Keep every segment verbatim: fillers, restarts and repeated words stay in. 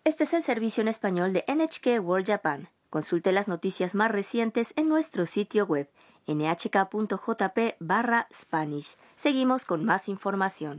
Este es el servicio en español de N H K World Japan. Consulte las noticias más recientes en nuestro sitio web ene hache ka punto jota pe barra Spanish. Seguimos con más información.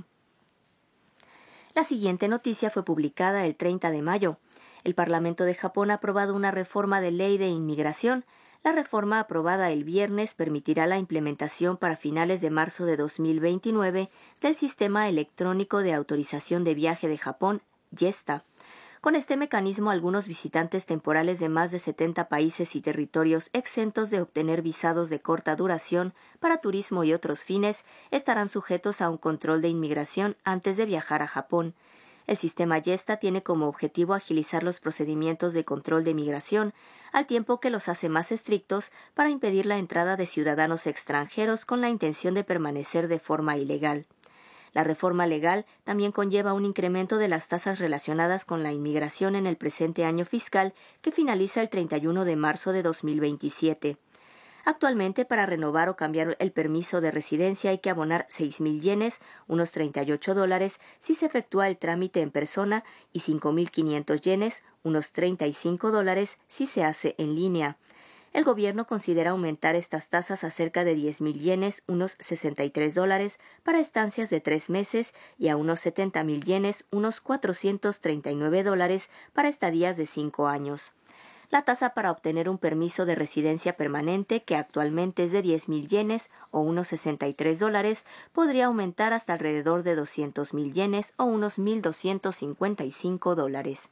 La siguiente noticia fue publicada el treinta de mayo. El Parlamento de Japón ha aprobado una reforma de ley de inmigración. La reforma aprobada el viernes permitirá la implementación para finales de marzo de dos mil veintinueve del Sistema Electrónico de Autorización de Viaje de Japón, YESTA. Con este mecanismo, algunos visitantes temporales de más de setenta países y territorios exentos de obtener visados de corta duración para turismo y otros fines estarán sujetos a un control de inmigración antes de viajar a Japón. El sistema YESTA tiene como objetivo agilizar los procedimientos de control de migración, al tiempo que los hace más estrictos para impedir la entrada de ciudadanos extranjeros con la intención de permanecer de forma ilegal. La reforma legal también conlleva un incremento de las tasas relacionadas con la inmigración en el presente año fiscal, que finaliza el treinta y uno de marzo de dos mil veintisiete. Actualmente, para renovar o cambiar el permiso de residencia hay que abonar seis mil yenes, unos treinta y ocho dólares, si se efectúa el trámite en persona, y cinco mil quinientos yenes, unos treinta y cinco dólares, si se hace en línea. El gobierno considera aumentar estas tasas a cerca de diez mil yenes, unos sesenta y tres dólares, para estancias de tres meses y a unos setenta mil yenes, unos cuatrocientos treinta y nueve dólares, para estadías de cinco años. La tasa para obtener un permiso de residencia permanente, que actualmente es de diez mil yenes o unos sesenta y tres dólares, podría aumentar hasta alrededor de doscientos mil yenes o unos mil doscientos cincuenta y cinco dólares.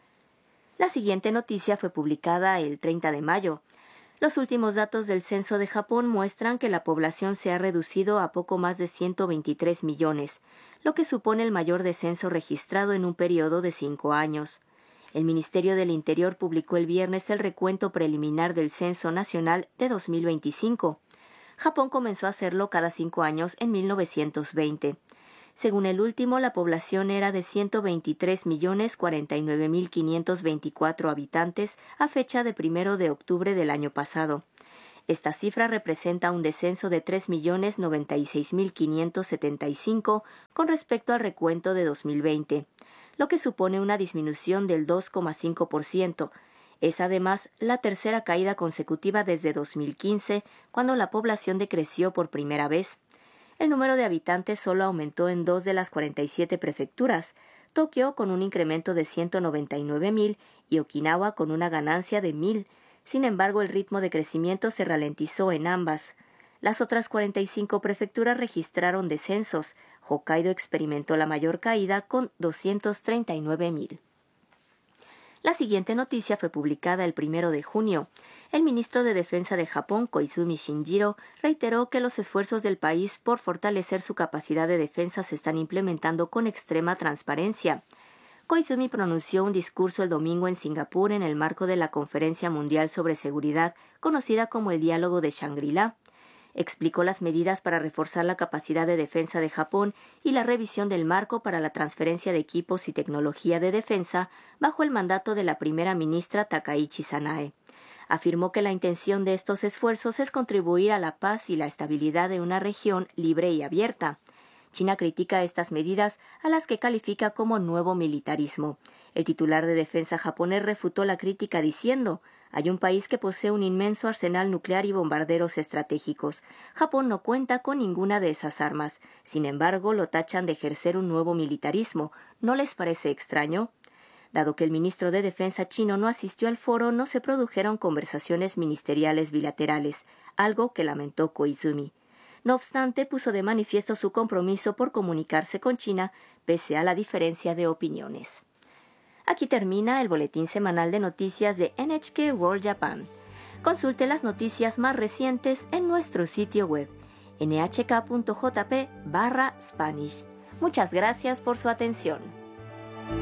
La siguiente noticia fue publicada el treinta de mayo. Los últimos datos del censo de Japón muestran que la población se ha reducido a poco más de ciento veintitrés millones, lo que supone el mayor descenso registrado en un periodo de cinco años. El Ministerio del Interior publicó el viernes el recuento preliminar del Censo Nacional de dos mil veinticinco. Japón comenzó a hacerlo cada cinco años en mil novecientos veinte. Según el último, la población era de ciento veintitrés millones cuarenta y nueve mil quinientos veinticuatro habitantes a fecha de primero de octubre del año pasado. Esta cifra representa un descenso de tres millones noventa y seis mil quinientos setenta y cinco con respecto al recuento de dos mil veinte, lo que supone una disminución del dos coma cinco por ciento. Es además la tercera caída consecutiva desde dos mil quince, cuando la población decreció por primera vez. El número de habitantes solo aumentó en dos de las cuarenta y siete prefecturas, Tokio con un incremento de ciento noventa y nueve mil y Okinawa con una ganancia de mil. Sin embargo, el ritmo de crecimiento se ralentizó en ambas. Las otras cuarenta y cinco prefecturas registraron descensos. Hokkaido experimentó la mayor caída con doscientos treinta y nueve mil. La siguiente noticia fue publicada el primero de junio. El ministro de Defensa de Japón, Koizumi Shinjiro, reiteró que los esfuerzos del país por fortalecer su capacidad de defensa se están implementando con extrema transparencia. Koizumi pronunció un discurso el domingo en Singapur en el marco de la Conferencia Mundial sobre Seguridad, conocida como el Diálogo de Shangri-La. Explicó las medidas para reforzar la capacidad de defensa de Japón y la revisión del marco para la transferencia de equipos y tecnología de defensa bajo el mandato de la primera ministra Takaichi Sanae. Afirmó que la intención de estos esfuerzos es contribuir a la paz y la estabilidad de una región libre y abierta. China critica estas medidas, a las que califica como nuevo militarismo. El titular de defensa japonés refutó la crítica diciendo: «Hay un país que posee un inmenso arsenal nuclear y bombarderos estratégicos. Japón no cuenta con ninguna de esas armas. Sin embargo, lo tachan de ejercer un nuevo militarismo. ¿No les parece extraño?». Dado que el ministro de Defensa chino no asistió al foro, no se produjeron conversaciones ministeriales bilaterales, algo que lamentó Koizumi. No obstante, puso de manifiesto su compromiso por comunicarse con China, pese a la diferencia de opiniones. Aquí termina el boletín semanal de noticias de N H K World Japan. Consulte las noticias más recientes en nuestro sitio web ene hache ka punto jota pe barra Spanish. Muchas gracias por su atención.